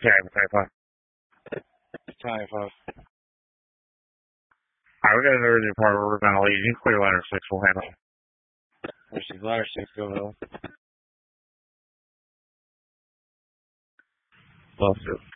Time 5. Time 5. Alright, we got an early part where we're going to lead. You can clear ladder 6, we'll handle it. Ladder 6, go middle. Love to.